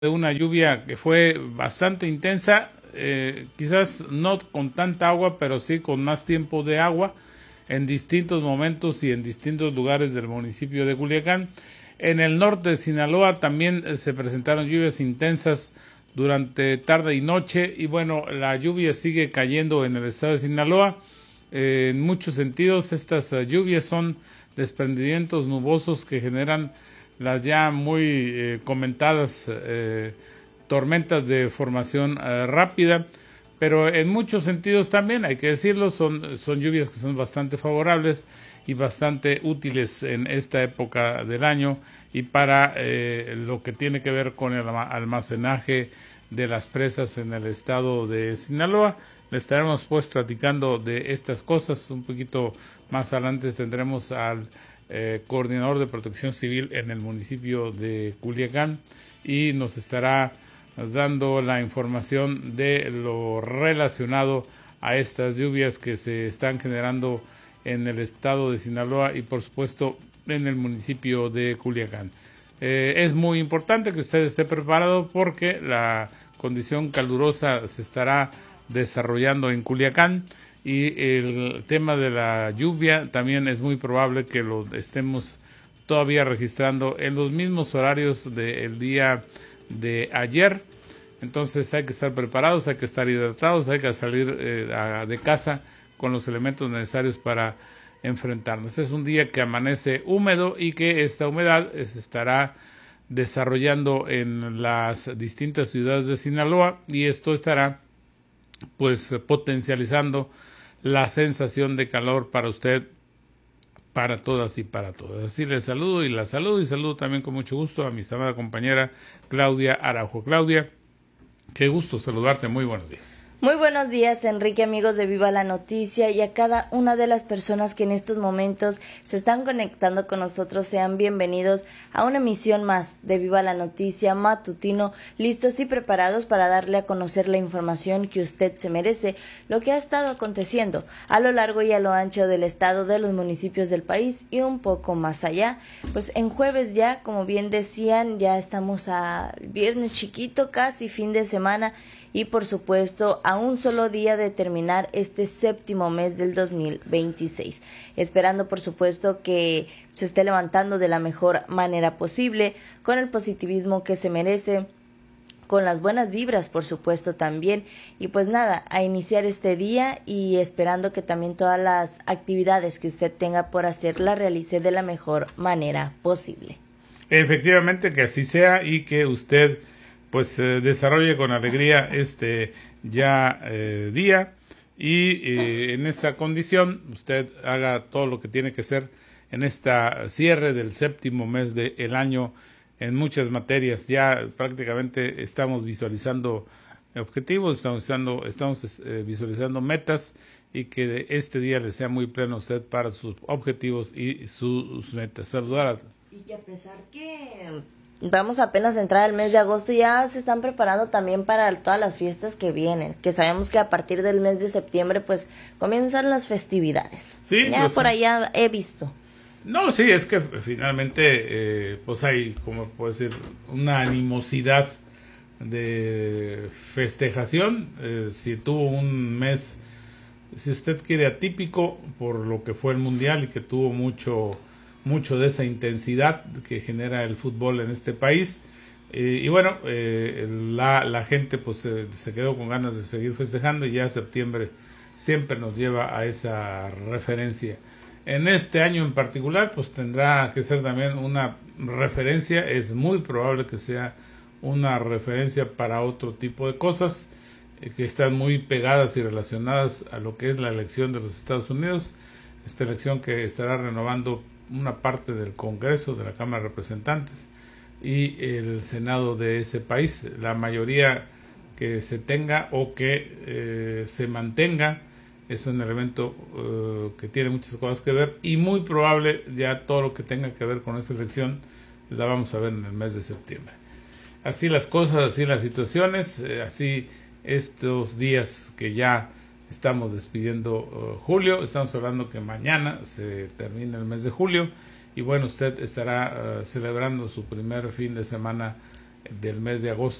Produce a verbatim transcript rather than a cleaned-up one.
de una lluvia que fue bastante intensa, eh, quizás no con tanta agua, pero sí con más tiempo de agua en distintos momentos y en distintos lugares del municipio de Culiacán. En el norte de Sinaloa también eh, se presentaron lluvias intensas durante tarde y noche, y bueno, la lluvia sigue cayendo en el estado de Sinaloa. Eh, en muchos sentidos estas uh, lluvias son desprendimientos nubosos que generan las ya muy eh, comentadas eh, tormentas de formación eh, rápida, pero en muchos sentidos también, hay que decirlo, son, son lluvias que son bastante favorables y bastante útiles en esta época del año y para eh, lo que tiene que ver con el almacenaje de las presas en el estado de Sinaloa. Le estaremos pues platicando de estas cosas un poquito más adelante. Tendremos al eh, coordinador de protección civil en el municipio de Culiacán y nos estará dando la información de lo relacionado a estas lluvias que se están generando en el estado de Sinaloa y por supuesto en el municipio de Culiacán. Eh, es muy importante que usted esté preparado porque la condición calurosa se estará desarrollando en Culiacán y el tema de la lluvia también es muy probable que lo estemos todavía registrando en los mismos horarios del día de ayer. Entonces hay que estar preparados, hay que estar hidratados, hay que salir eh, a, de casa con los elementos necesarios para enfrentarnos. Es un día que amanece húmedo y que esta humedad se estará desarrollando en las distintas ciudades de Sinaloa y esto estará pues potencializando la sensación de calor para usted, para todas y para todos. Así les saludo y la saludo y saludo también con mucho gusto a mi estimada compañera Claudia Araujo. Claudia, qué gusto saludarte, muy buenos días. Muy buenos días, Enrique, amigos de Viva la Noticia, y a cada una de las personas que en estos momentos se están conectando con nosotros, sean bienvenidos a una emisión más de Viva la Noticia matutino, listos y preparados para darle a conocer la información que usted se merece, lo que ha estado aconteciendo a lo largo y a lo ancho del estado, de los municipios del país y un poco más allá. Pues en jueves ya, como bien decían, ya estamos a viernes chiquito, casi fin de semana, y por supuesto a un solo día de terminar este séptimo mes del dos mil veintiséis, esperando por supuesto que se esté levantando de la mejor manera posible, con el positivismo que se merece, con las buenas vibras por supuesto también, y pues nada, a iniciar este día y esperando que también todas las actividades que usted tenga por hacer las realice de la mejor manera posible. Efectivamente, que así sea y que usted pues eh, desarrolle con alegría este ya eh, día y eh, en esa condición usted haga todo lo que tiene que hacer en esta cierre del séptimo mes del año en muchas materias. Ya prácticamente estamos visualizando objetivos, estamos visualizando, estamos eh, visualizando metas y que este día le sea muy pleno a usted para sus objetivos y sus metas. Saludar a... Y que a pesar que vamos apenas a entrar al mes de agosto, ya se están preparando también para todas las fiestas que vienen, que sabemos que a partir del mes de septiembre pues comienzan las festividades. Sí, ya pues, por allá he visto. No, sí, es que finalmente eh, pues hay, como puedo decir, una animosidad de festejación. Eh, si tuvo un mes, si usted quiere, atípico por lo que fue el mundial y que tuvo mucho mucho de esa intensidad que genera el fútbol en este país, eh, y bueno, eh, la, la gente pues eh, se quedó con ganas de seguir festejando y ya septiembre siempre nos lleva a esa referencia. En este año en particular pues tendrá que ser también una referencia, es muy probable que sea una referencia para otro tipo de cosas eh, que están muy pegadas y relacionadas a lo que es la elección de los Estados Unidos, esta elección que estará renovando una parte del Congreso, de la Cámara de Representantes y el Senado de ese país. La mayoría que se tenga o que eh, se mantenga es un elemento eh, que tiene muchas cosas que ver y muy probable ya todo lo que tenga que ver con esa elección la vamos a ver en el mes de septiembre. Así las cosas, así las situaciones, eh, así estos días que ya estamos despidiendo uh, julio, estamos hablando que mañana se termina el mes de julio y bueno, usted estará uh, celebrando su primer fin de semana del mes de agosto.